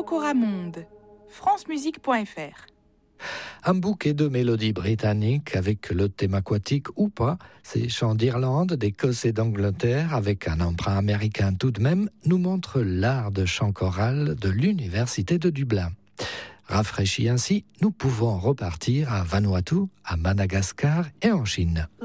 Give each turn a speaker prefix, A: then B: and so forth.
A: Coramonde, francemusique.fr.
B: Un bouquet de mélodies britanniques avec le thème aquatique ou pas, ces chants d'Irlande, d'Écosse et d'Angleterre avec un emprunt américain tout de même, nous montrent l'art de chant choral de l'Université de Dublin. Rafraîchis ainsi, nous pouvons repartir à Vanuatu, à Madagascar et en Chine.